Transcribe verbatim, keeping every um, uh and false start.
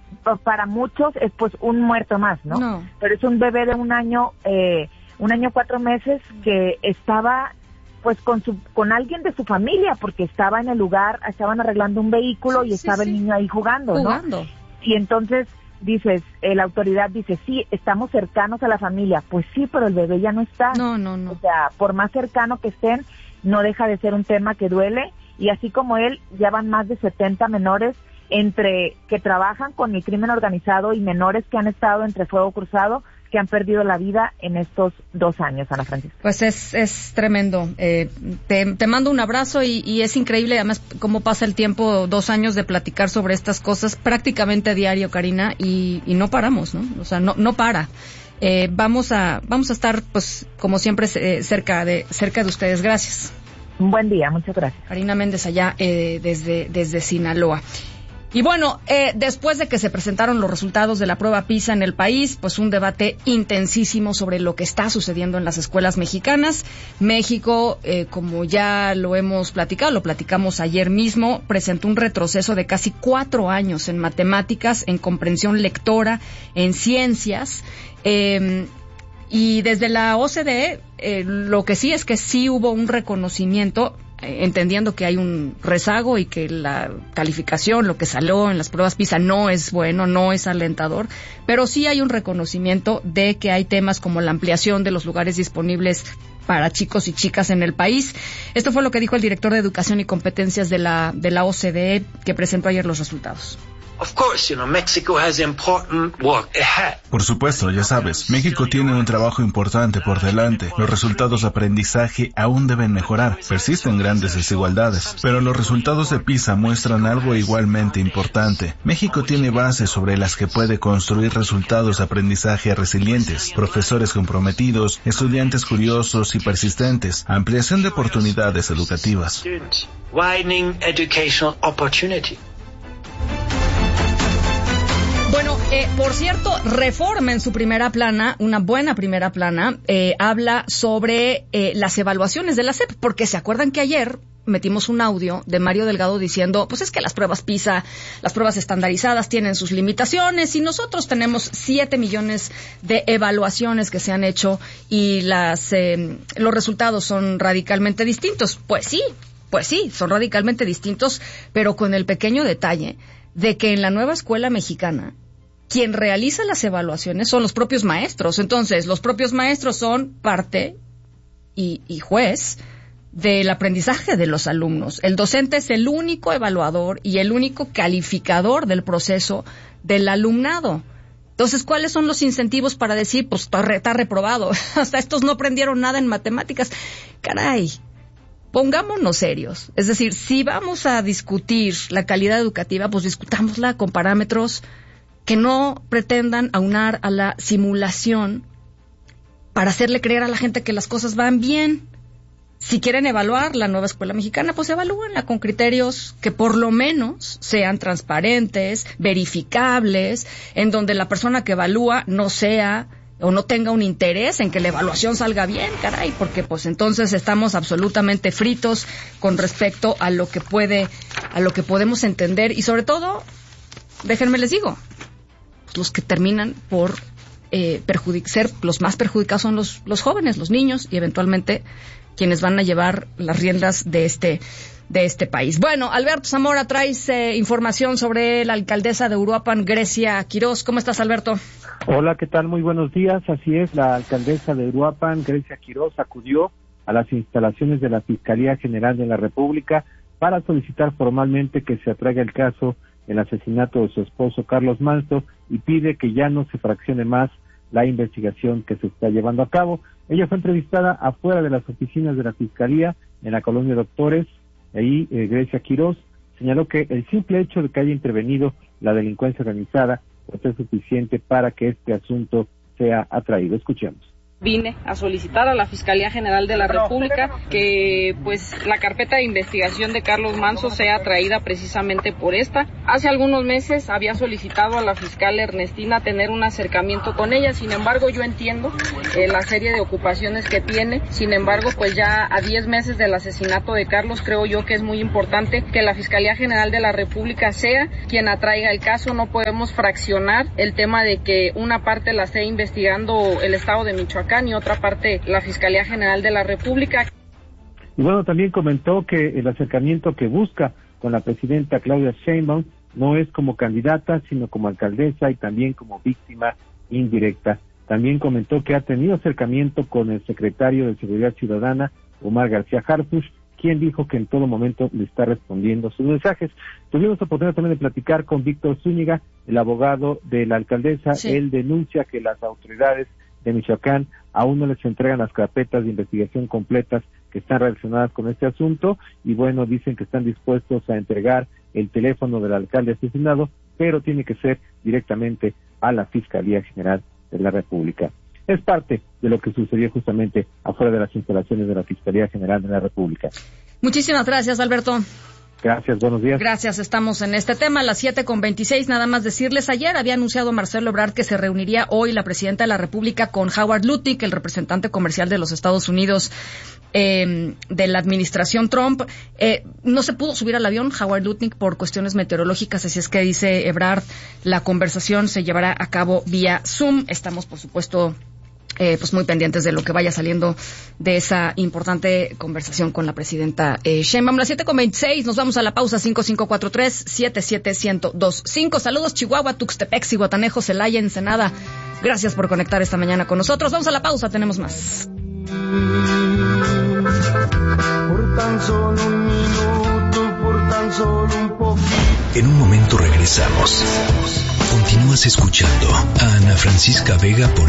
para muchos es pues un muerto más, ¿no? No. Pero es un bebé de un año, eh, un año cuatro meses que estaba pues con su, con alguien de su familia, porque estaba en el lugar, estaban arreglando un vehículo Sí, y sí, estaba sí. el niño ahí jugando, Jugando. ¿no? Y entonces dices, eh, la autoridad dice, sí, estamos cercanos a la familia. Pues sí, pero el bebé ya no está. No, no, no. O sea, por más cercano que estén, no deja de ser un tema que duele. Y así como él, ya van más de setenta menores entre que trabajan con el crimen organizado y menores que han estado entre fuego cruzado, que han perdido la vida en estos dos años, Ana Francisca. Pues es es tremendo. Eh, te, te mando un abrazo y, y es increíble además cómo pasa el tiempo, dos años de platicar sobre estas cosas prácticamente diario, Karina, y, y no paramos, ¿no? O sea, no no para. Eh, vamos a vamos a estar, pues, como siempre, eh, cerca de cerca de ustedes. Gracias. Un buen día, muchas gracias. Karina Méndez allá eh, desde desde Sinaloa. Y bueno, eh, después de que se presentaron los resultados de la prueba PISA en el país, pues un debate intensísimo sobre lo que está sucediendo en las escuelas mexicanas. México, eh, como ya lo hemos platicado, lo platicamos ayer mismo, presentó un retroceso de casi cuatro años en matemáticas, en comprensión lectora, en ciencias. Eh, y desde la O C D E, eh, lo que sí es que sí hubo un reconocimiento, entendiendo que hay un rezago y que la calificación, lo que salió en las pruebas PISA no es bueno, no es alentador, pero sí hay un reconocimiento de que hay temas como la ampliación de los lugares disponibles para chicos y chicas en el país. Esto fue lo que dijo el director de Educación y Competencias de la de la O C D E, que presentó ayer los resultados. Of course, you know, Mexico has important work ahead. Por supuesto, ya sabes, México tiene un trabajo importante por delante. Los resultados de aprendizaje aún deben mejorar. Persisten grandes desigualdades, pero los resultados de PISA muestran algo igualmente importante. México tiene bases sobre las que puede construir resultados de aprendizaje resilientes, profesores comprometidos, estudiantes curiosos y persistentes, ampliación de oportunidades educativas. Widening educational opportunity. Bueno, eh, por cierto, Reforma en su primera plana, una buena primera plana, eh, habla sobre eh, las evaluaciones de la S E P, porque se acuerdan que ayer metimos un audio de Mario Delgado diciendo, pues es que las pruebas PISA, las pruebas estandarizadas tienen sus limitaciones y nosotros tenemos siete millones de evaluaciones que se han hecho y las eh, los resultados son radicalmente distintos. Pues sí, pues sí, son radicalmente distintos, pero con el pequeño detalle de que en la nueva escuela mexicana, quien realiza las evaluaciones son los propios maestros. Entonces, los propios maestros son parte y, y juez del aprendizaje de los alumnos. El docente es el único evaluador y el único calificador del proceso del alumnado. Entonces, ¿cuáles son los incentivos para decir, pues, está, re, está reprobado? Hasta estos no aprendieron nada en matemáticas. Caray. Pongámonos serios. Es decir, si vamos a discutir la calidad educativa, pues discutámosla con parámetros que no pretendan aunar a la simulación para hacerle creer a la gente que las cosas van bien. Si quieren evaluar la nueva escuela mexicana, pues evalúenla con criterios que por lo menos sean transparentes, verificables, en donde la persona que evalúa no sea o no tenga un interés en que la evaluación salga bien, caray, porque pues entonces estamos absolutamente fritos con respecto a lo que puede, a lo que podemos entender y sobre todo, déjenme les digo, los que terminan por eh, perjudic- ser los más perjudicados son los, los jóvenes, los niños y eventualmente quienes van a llevar las riendas de este de este país. Bueno, Alberto Zamora, traes eh, información sobre la alcaldesa de Uruapan, Grecia Quirós. ¿Cómo estás, Alberto? Hola, ¿qué tal? Muy buenos días. Así es, la alcaldesa de Uruapan, Grecia Quirós, acudió a las instalaciones de la Fiscalía General de la República para solicitar formalmente que se atraiga el caso del asesinato de su esposo Carlos Manso y pide que ya no se fraccione más la investigación que se está llevando a cabo. Ella fue entrevistada afuera de las oficinas de la Fiscalía en la colonia Doctores. Ahí eh, Grecia Quirós señaló que el simple hecho de que haya intervenido la delincuencia organizada pues es suficiente para que este asunto sea atraído. Escuchemos. Vine a solicitar a la Fiscalía General de la República que pues la carpeta de investigación de Carlos Manzo sea traída precisamente por esta. Hace algunos meses había solicitado a la fiscal Ernestina tener un acercamiento con ella, sin embargo yo entiendo eh, la serie de ocupaciones que tiene, sin embargo pues ya a diez meses del asesinato de Carlos creo yo que es muy importante que la Fiscalía General de la República sea quien atraiga el caso. No podemos fraccionar el tema de que una parte la esté investigando el Estado de Michoacán y otra parte la Fiscalía General de la República. Y bueno, también comentó que el acercamiento que busca con la presidenta Claudia Sheinbaum no es como candidata, sino como alcaldesa y también como víctima indirecta. También comentó que ha tenido acercamiento con el secretario de Seguridad Ciudadana, Omar García Harfuch, quien dijo que en todo momento le está respondiendo sus mensajes. Tuvimos la oportunidad también de platicar con Víctor Zúñiga, el abogado de la alcaldesa. Sí. Él denuncia que las autoridades de Michoacán aún no les entregan las carpetas de investigación completas que están relacionadas con este asunto y bueno, dicen que están dispuestos a entregar el teléfono del alcalde asesinado, pero tiene que ser directamente a la Fiscalía General de la República. Es parte de lo que sucedió justamente afuera de las instalaciones de la Fiscalía General de la República. Muchísimas gracias, Alberto. Gracias, buenos días. Gracias, estamos en este tema, a las siete con veintiséis, nada más decirles, ayer había anunciado Marcelo Ebrard que se reuniría hoy la presidenta de la República con Howard Lutnick, el representante comercial de los Estados Unidos eh, de la administración Trump. Eh, no se pudo subir al avión Howard Lutnick por cuestiones meteorológicas, así es que dice Ebrard, la conversación se llevará a cabo vía Zoom. Estamos, por supuesto, Eh, pues muy pendientes de lo que vaya saliendo de esa importante conversación con la presidenta eh, Sheinbaum. Las siete con veintiséis, nos vamos a la pausa. Cinco cinco cuatro tres, siete siete uno cero dos cinco. Saludos Chihuahua, Tuxtepec, Zihuatanejo, Celaya, Ensenada. Gracias por conectar esta mañana con nosotros. Vamos a la pausa, tenemos más. Por tan solo un minuto, por tan solo un poquito. En un momento regresamos. Continúas escuchando a Ana Francisca Vega por